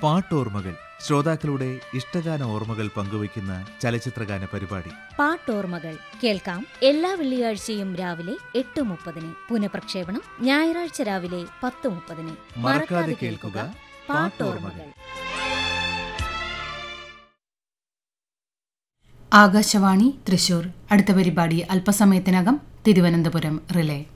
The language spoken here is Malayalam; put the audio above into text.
പാട്ടോർമ്മകൾ, ശ്രോതാക്കളുടെ ഇഷ്ടഗാന ഓർമ്മകൾ പങ്കുവയ്ക്കുന്ന ചലച്ചിത്രഗാന പരിപാടി. പാട്ടോർമ്മകൾ കേൾക്കാം എല്ലാ വെള്ളിയാഴ്ചയും രാവിലെ 8:30, പുനഃപ്രക്ഷേപണം ഞായറാഴ്ച രാവിലെ 10:30. മറക്കാതെ കേൾക്കുക പാട്ടോർമ്മകൾ. ആകാശവാണി തൃശൂർ. അടുത്ത പരിപാടി അല്പസമയത്തിനകം തിരുവനന്തപുരം റിലേ.